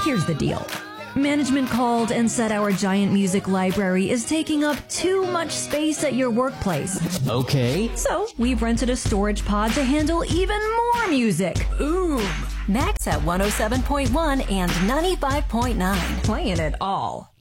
Here's the deal. Management called and said our giant music library is taking up too much space at your workplace. Okay. So we've rented a storage pod to handle even more music. Ooh. Max at 107.1 and 95.9. Playing it all.